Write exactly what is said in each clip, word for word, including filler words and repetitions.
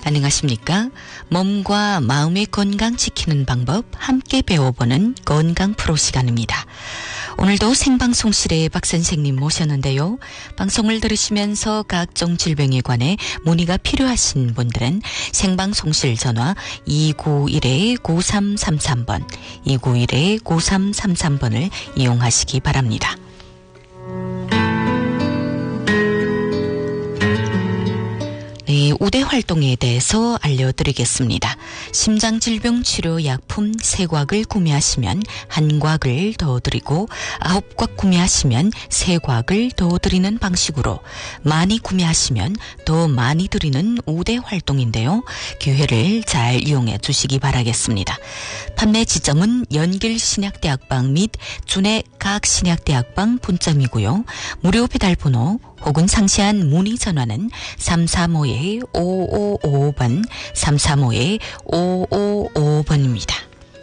안녕하십니까? 몸과 마음의 건강 지키는 방법 함께 배워보는 건강 프로 시간입니다. 오늘도 생방송실에 박 선생님 모셨는데요. 방송을 들으시면서 각종 질병에 관해 문의가 필요하신 분들은 생방송실 전화 이구일 구삼삼삼 번, 이구일 구삼삼삼 번을 이용하시기 바랍니다. 네, 우대 활동에 대해서 알려드리겠습니다. 심장질병 치료 약품 세 곽을 구매하시면 한 곽을 더 드리고 아홉 곽 구매하시면 세 곽을 더 드리는 방식으로 많이 구매하시면 더 많이 드리는 우대 활동인데요. 기회를 잘 이용해 주시기 바라겠습니다. 판매 지점은 연길신약대학방 및 준해 각 신약대학방 분점이고요. 무료 배달번호 혹은 상세한 문의 전화는 삼삼오 오오오오 번, 삼삼오 오오오오 번입니다.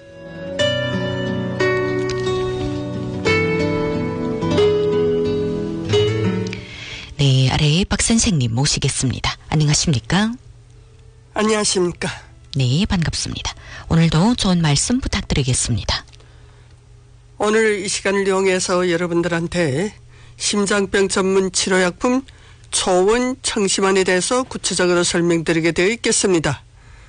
네, 아래에 박 선생님 모시겠습니다. 안녕하십니까? 안녕하십니까? 네, 반갑습니다. 오늘도 좋은 말씀 부탁드리겠습니다. 오늘 이 시간을 이용해서 여러분들한테 심장병 전문 치료약품 초원청심환에 대해서 구체적으로 설명드리게 되어 있겠습니다.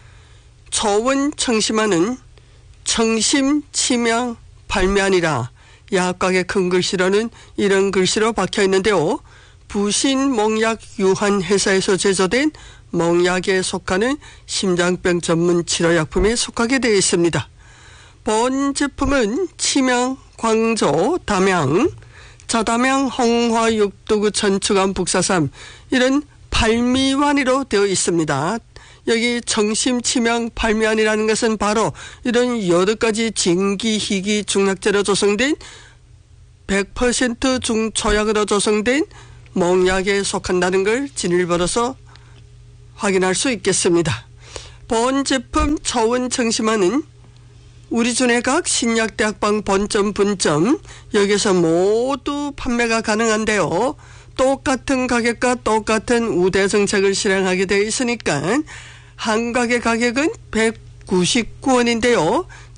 초원청심환은 청심, 치명, 발매하니라 약각의 큰 글씨로는 이런 글씨로 박혀 있는데요. 부신몽약 유한회사에서 제조된 몽약에 속하는 심장병 전문 치료약품에 속하게 되어 있습니다. 본 제품은 치명, 광조, 담양, 자담양, 홍화, 육두구, 천추감, 북사삼 이런 발미환으로 되어 있습니다. 여기 정심치명 발미환이라는 것은 바로 이런 여덟 가지 진기, 희귀, 중약재로 조성된 백 퍼센트 중초약으로 조성된 몽약에 속한다는 걸 진일보로서 확인할 수 있겠습니다. 본 제품 초원청심환은 우리 준의 각 신약대학방 본점, 분점 여기서 모두 판매가 가능한데요. 똑같은 가격과 똑같은 우대 정책을 실행하게 되어 있으니까 한 가게 가격은 백구십구 원인데요.